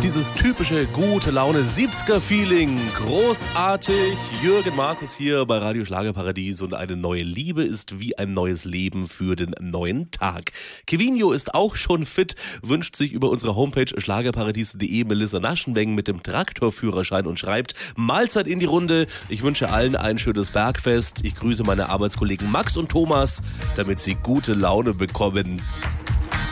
Dieses typische gute Laune 70er-Feeling. Großartig. Jürgen Markus hier bei Radio Schlagerparadies und eine neue Liebe ist wie ein neues Leben für den neuen Tag. Kevinio ist auch schon fit, wünscht sich über unsere Homepage schlagerparadies.de Melissa Naschenweng mit dem Traktorführerschein und schreibt: Mahlzeit in die Runde. Ich wünsche allen ein schönes Bergfest. Ich grüße meine Arbeitskollegen Max und Thomas, damit sie gute Laune bekommen.